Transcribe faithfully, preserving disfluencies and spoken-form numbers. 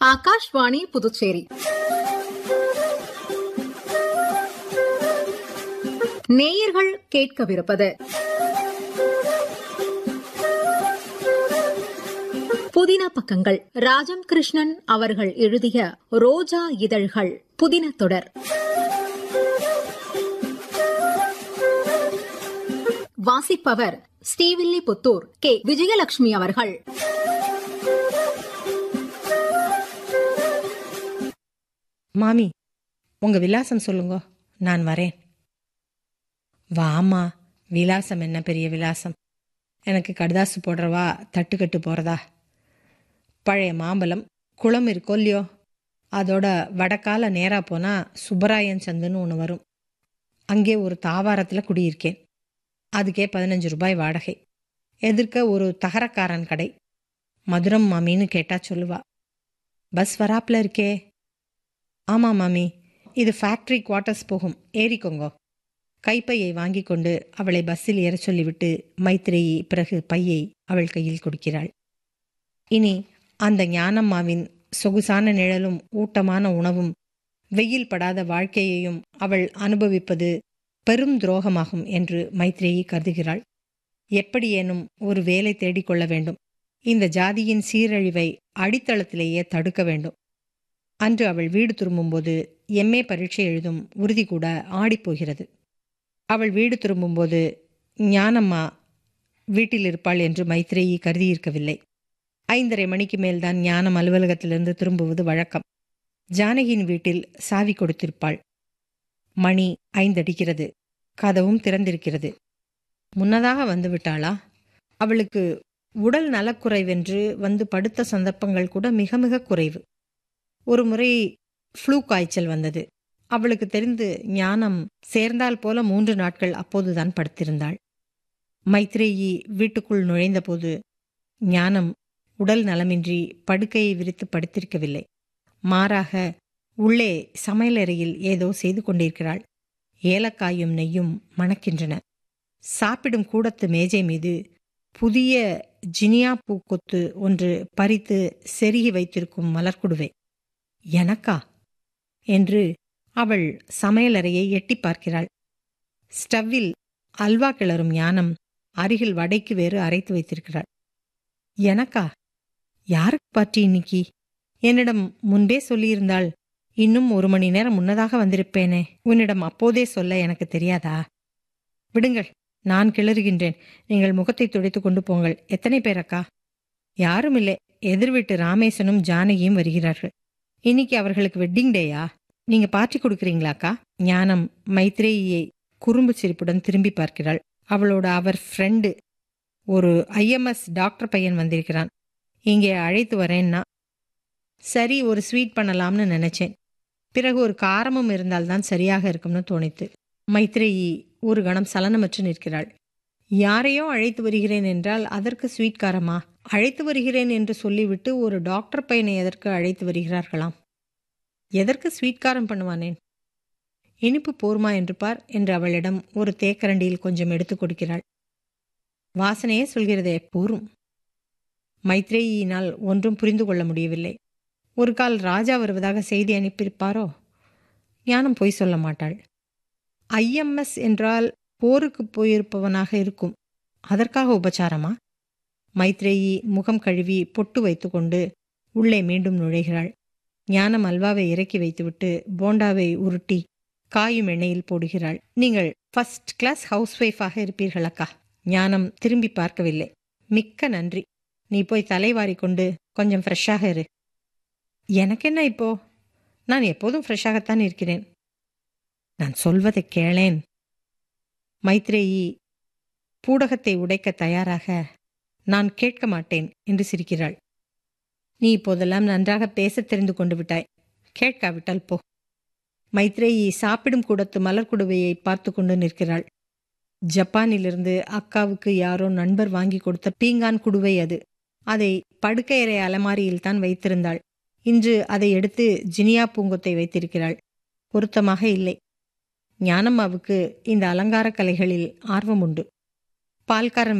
ஆகாஷ்வாணி புதுச்சேரி. நேயர்கள் கேட்கவிருப்பது புதின பக்கங்கள். ராஜம் கிருஷ்ணன் அவர்கள் எழுதிய ரோஜா இதழ்கள் புதின தொடர். வாசிப்பவர் ஸ்ரீவில்லிபுத்தூர் கே விஜயலட்சுமி அவர்கள். மாமி, உங்க விலாசம் சொல்லுங்க, நான் வரேன். வாமா, விலாசம் என்ன பெரிய விலாசம்? எனக்கு கடுதாசு போடுறவா, தட்டுக்கட்டு போறதா? பழைய மாம்பழம் குளம் இருக்கோ இல்லையோ, அதோட வடக்கால நேரா போனா சுப்பராயன் சந்துன்னு ஒன்று வரும். அங்கே ஒரு தாவாரத்தில் குடியிருக்கேன். அதுக்கே பதினஞ்சு ரூபாய் வாடகை. எதிர்க்க ஒரு தகரக்காரன் கடை. மதுரம் மாமின்னு கேட்டா சொல்லுவா. பஸ் வராப்பில் இருக்கே. ஆமாம் மாமி, இது ஃபேக்ட்ரி குவார்ட்டர்ஸ் போகும், ஏறிக்கோங்கோ. கைப்பையை வாங்கி கொண்டு அவளை பஸ்ஸில் ஏற சொல்லிவிட்டு மைத்ரேயி பிறகு பையை அவள் கையில் கொடுக்கிறாள். இனி அந்த ஞானம்மாவின் சொகுசான நிழலும் ஊட்டமான உணவும் வெயில் படாத வாழ்க்கையையும் அவள் அனுபவிப்பது பெரும் துரோகமாகும் என்று மைத்ரேயி கருதுகிறாள். எப்படியேனும் ஒரு வேலை தேடிக்கொள்ள வேண்டும். இந்த ஜாதியின் சீரழிவை அடித்தளத்திலேயே தடுக்க வேண்டும். அன்று அவள் வீடு திரும்பும்போது எம்ஏ பரீட்சை எழுதும் உறுதி கூட ஆடிப்போகிறது. அவள் வீடு திரும்பும்போது ஞானம்மா வீட்டில் இருப்பாள் என்று மைத்ரேயி கருதியிருக்கவில்லை. ஐந்தரை மணிக்கு மேல்தான் ஞானம் அலுவலகத்திலிருந்து திரும்புவது வழக்கம். ஜானகியின் வீட்டில் சாவி கொடுத்திருப்பாள். மணி ஐந்தடிக்கிறது. கதவும் திறந்திருக்கிறது. முன்னதாக வந்துவிட்டாளா? அவளுக்கு உடல் நலக்குறைவென்று வந்து படுத்த சந்தர்ப்பங்கள் கூட மிக மிக குறைவு. ஒரு முறை ஃப்ளூ காய்ச்சல் வந்தது. அவளுக்கு தெரிந்து ஞானம் சேர்ந்தால் போல மூன்று நாட்கள் அப்போதுதான் படுத்திருந்தாள். மைத்ரேயி வீட்டுக்குள் நுழைந்தபோது ஞானம் உடல் நலமின்றி படுக்கையை விரித்து படுத்திருக்கவில்லை. மாறாக உள்ளே சமையலறையில் ஏதோ செய்து கொண்டிருக்கிறாள். ஏலக்காயும் நெய்யும் மணக்கின்றன. சாப்பிடும் கூடத்து மேஜை மீது புதிய ஜினியா பூ கொத்து ஒன்று பறித்து செருகி வைத்திருக்கும் மலர்குடுவை. எனக்கா என்று அவள் சமையலறையை எட்டி பார்க்கிறாள். ஸ்டவ்வில் அல்வா கிளறும் ஞானம் அருகில் வடைக்கு வேறு அரைத்து வைத்திருக்கிறாள். எனக்கா? யாருக்கு பார்ட்டி இன்னைக்கு? என்னிடம் முன்பே சொல்லியிருந்தாள். இன்னும் ஒரு மணி நேரம் முன்னதாக வந்திருப்பேனே. உன்னிடம் அப்போதே சொல்ல எனக்கு தெரியாதா? விடுங்கள், நான் கிளறுகின்றேன். நீங்கள் முகத்தை துடைத்து கொண்டு போங்கள். எத்தனை பேர் அக்கா? யாரும் இல்லை. எதிர்விட்டு ராமேசனும் ஜானகியும் வருகிறார்கள். இன்னைக்கு அவர்களுக்கு வெட்டிங் டேயா? நீங்க பார்ட்டி கொடுக்குறீங்களாக்கா? ஞானம் மைத்ரேயியை குறும்பு சிரிப்புடன் திரும்பி பார்க்கிறாள். அவளோட அவர் ஃப்ரெண்டு ஒரு ஐஎம்எஸ் டாக்டர் பையன் வந்திருக்கிறான். இங்கே அழைத்து வரேன்னா. சரி, ஒரு ஸ்வீட் பண்ணலாம்னு நினைச்சேன். பிறகு ஒரு காரமும் இருந்தால்தான் சரியாக இருக்கும்னு தோணித்து. மைத்ரேயி ஒரு கணம் சலனமற்று நிற்கிறாள். யாரையோ அழைத்து வருகிறேன் என்றால் அதற்கு ஸ்வீட் காரமா? அழைத்து வருகிறேன் என்று சொல்லிவிட்டு ஒரு டாக்டர் பையனை எதற்கு அழைத்து வருகிறார்களாம்? எதற்கு ஸ்வீட்காரம் பண்ணுவானேன்? இனிப்பு போர்மா என்று பார் என்று அவளிடம் ஒரு தேக்கரண்டியில் கொஞ்சம் எடுத்து கொடுக்கிறாள். வாசனையே சொல்கிறதே, போரும். மைத்ரேயினால் ஒன்றும் புரிந்து கொள்ள முடியவில்லை. ஒரு கால் ராஜா வருவதாக செய்தி அனுப்பியிருப்பாரோ? ஞானம் பொய் சொல்ல மாட்டாள். ஐஎம்எஸ் என்றால் போருக்கு போயிருப்பவனாக இருக்கும். அதற்காக உபச்சாரமா? மைத்ரேயி முகம் கழுவி பொட்டு வைத்துக்கொண்டு உள்ளே மீண்டும் நுழைகிறாள். ஞானம் அல்வாவை இறக்கி வைத்துவிட்டு போண்டாவை உருட்டி காயும் எண்ணெயில் போடுகிறாள். நீங்கள் ஃபர்ஸ்ட் கிளாஸ் ஹவுஸ் ஒய்ஃபாக இருப்பீர்கள் அக்கா. ஞானம் திரும்பி பார்க்கவில்லை. மிக்க நன்றி. நீ போய் தலைவாரி கொண்டு கொஞ்சம் ஃப்ரெஷ்ஷாக இரு. எனக்கென்ன இப்போ? நான் எப்போதும் ஃப்ரெஷ்ஷாகத்தான் இருக்கிறேன். நான் சொல்வதை கேளேன். மைத்ரேயி பூடகத்தை உடைக்க தயாராக நான் கேட்க மாட்டேன் என்று சிரிக்கிறாள். நீ இப்போதெல்லாம் நன்றாக பேச தெரிந்து கொண்டு விட்டாய். கேட்காவிட்டால் போ. மைத்ரேயி சாப்பிடும் கூடத்து மலர்குடுவையை பார்த்து கொண்டு நிற்கிறாள். ஜப்பானிலிருந்து அக்காவுக்கு யாரோ நண்பர் வாங்கி கொடுத்த பீங்கான் குடுவை அது. அதை படுக்கையறை அலமாரியில் தான் வைத்திருந்தாள். இன்று அதை எடுத்து ஜினியா பூங்கொத்தை வைத்திருக்கிறாள். பொருத்தமாக இல்லை. ஞானம்மாவுக்கு இந்த அலங்கார கலைகளில் ஆர்வம் உண்டு. பால்காரன்